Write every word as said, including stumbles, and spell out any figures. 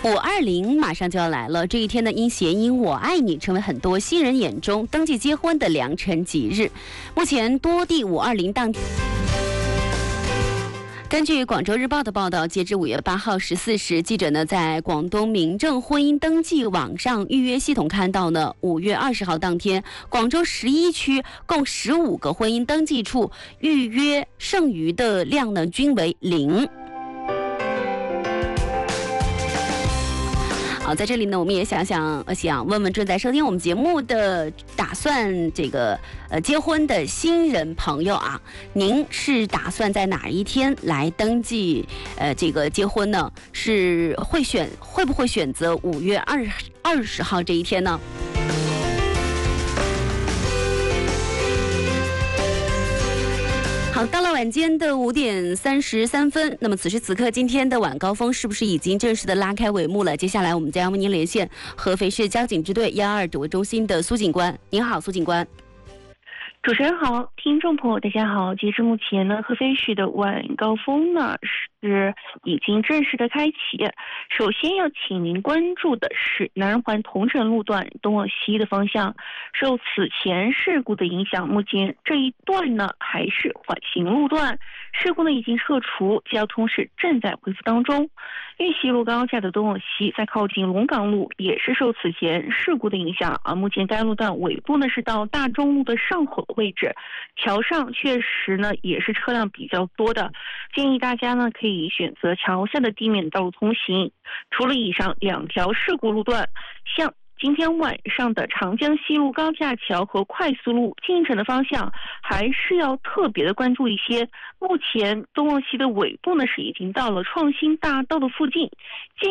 五二零马上就要来了，这一天呢，因谐音"我爱你"成为很多新人眼中登记结婚的良辰吉日。目前多地五二零当天。根据广州日报的报道，截至五月八号十四时，记者呢在广东民政婚姻登记网上预约系统看到呢，五月二十号当天，广州十一区共十五个婚姻登记处预约剩余的量呢均为零。好，在这里呢，我们也想想想问问正在收听我们节目的打算这个呃结婚的新人朋友啊，您是打算在哪一天来登记呃这个结婚呢？是会选会不会选择五月二二十号这一天呢？好，到了晚间的五点三十三分，那么此时此刻，今天的晚高峰是不是已经正式的拉开帷幕了？接下来我们将为您连线合肥市交警支队幺二指挥中心的苏警官。您好，苏警官。 主持人好，听众朋友大家好。截至目前呢，合肥市的晚高峰呢是已经正式的开启。首先要请您关注的是南二环同城路段东往西的方向，受此前事故的影响，目前这一段呢还是缓行路段，事故呢已经撤除，交通是正在恢复当中。玉溪路高架的东往西，在靠近龙岗路也是受此前事故的影响，而目前该路段尾部呢是到大中路的上口位置，桥上确实呢也是车辆比较多的，建议大家呢可以选择桥下的地面道路通行。除了以上两条事故路段，像今天晚上的长江西路高架桥和快速路进城的方向，还是要特别的关注一些。目前东往西的尾部呢是已经到了创新大道的附近，